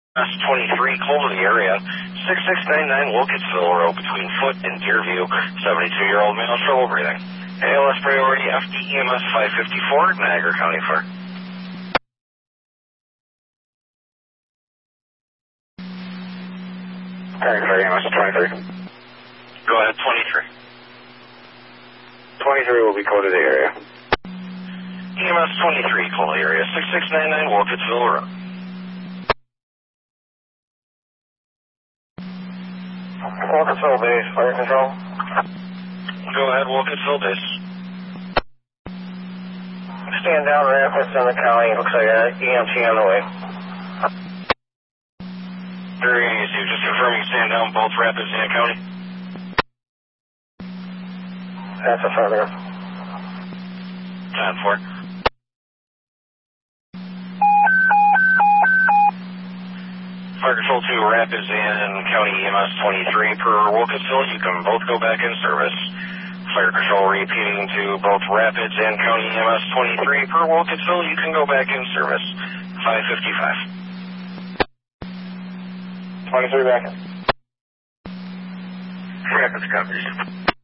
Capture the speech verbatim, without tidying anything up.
S twenty-three, cold to the area. six six nine nine Wilkesville Road between Foot and Deerview. seventy-two-year-old male, trouble breathing. A L S priority F D E M S five fifty-four, Niagara County Fire. County Fire, E M S twenty-three. Go ahead, twenty-three. twenty-three will be coded to the area. E M S twenty-three, cold to the area. six six nine nine Wilkesville Road. Wilkesville base, fire control. Go ahead, Wilkesville base. Stand down rapids in the county. Looks like an E M T on the way. Very easy. Just confirming stand down both rapids in the county. That's affirmative. ten four. Fire Control two, Rapids in County E M S twenty-three per Wilkesville. You can both go back in service. Fire Control repeating to both Rapids and County E M S twenty-three per Wilkesville. You can go back in service. five fifty-five. twenty-three back in. Rapids coverage.